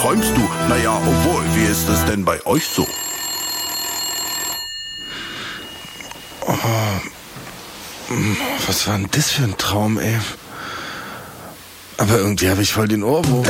Träumst du? Naja, obwohl, wie ist es denn bei euch so? Was war denn das für ein Traum, ey? Aber irgendwie habe ich voll den Ohrwurm.